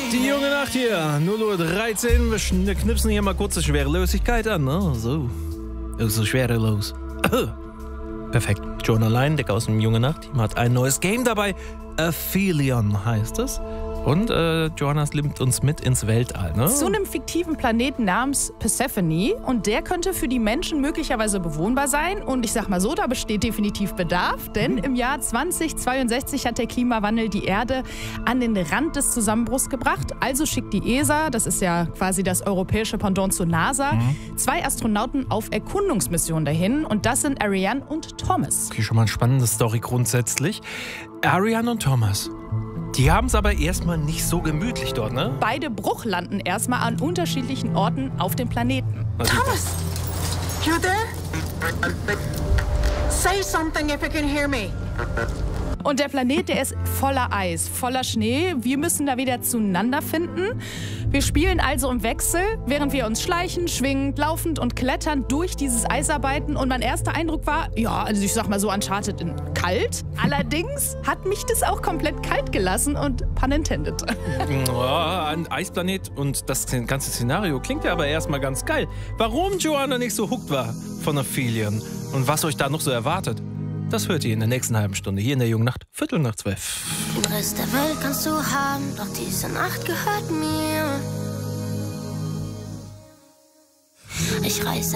Die junge Nacht hier, 0:13 Uhr. Wir knipsen hier mal kurz die Schwerelosigkeit an. Ne? So schwerelos. Perfekt. Joanna Leindeck aus dem Junge Nacht hat ein neues Game dabei. Aphelion heißt es. Und Joanna nimmt uns mit ins Weltall. Ne? Zu einem fiktiven Planeten namens Persephone. Und der könnte für die Menschen möglicherweise bewohnbar sein. Und ich sag mal so, da besteht definitiv Bedarf. Denn im Jahr 2062 hat der Klimawandel die Erde an den Rand des Zusammenbruchs gebracht. Also schickt die ESA, das ist ja quasi das europäische Pendant zur NASA, 2 Astronauten auf Erkundungsmissionen dahin. Und das sind Ariane und Thomas. Okay, schon mal eine spannende Story grundsätzlich. Ariane und Thomas. Die haben es aber erstmal nicht so gemütlich dort, ne? Beide bruchlanden erstmal an unterschiedlichen Orten auf dem Planeten. Thomas! You there? Say something if you can hear me. Und der Planet, der ist voller Eis, voller Schnee. Wir müssen da wieder zueinander finden. Wir spielen also im Wechsel, während wir uns schleichen, schwingend, laufend und kletternd durch dieses Eis arbeiten. Und mein erster Eindruck war, ja, also ich sag mal so Uncharted in kalt. Allerdings hat mich das auch komplett kalt gelassen und pun intended. Ein Eisplanet und das ganze Szenario klingt ja aber erstmal ganz geil. Warum Joanna nicht so hooked war von Aphelion und was euch da noch so erwartet, das hört ihr in der nächsten halben Stunde hier in der Jungen Nacht, 11:45. Den Rest der Welt kannst du haben, doch diese Nacht gehört mir. Ich reiße